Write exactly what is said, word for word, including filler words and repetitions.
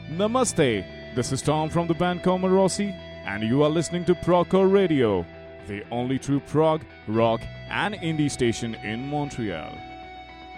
Namaste, this is Tom from the band Comoros, and you are listening to Procore Radio, the only true prog, rock, and indie station in Montreal.